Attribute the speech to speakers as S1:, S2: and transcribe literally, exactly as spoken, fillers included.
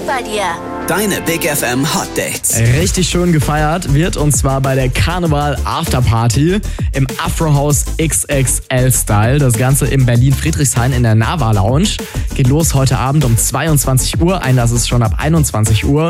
S1: bei dir.
S2: Deine Big F M Hot Dates.
S3: Richtig schön gefeiert wird und zwar bei der Karneval Afterparty im Afrohaus X X L-Style. Das Ganze in Berlin-Friedrichshain in der Nava Lounge. Geht los heute Abend um zweiundzwanzig Uhr. Einlass ist schon ab einundzwanzig Uhr.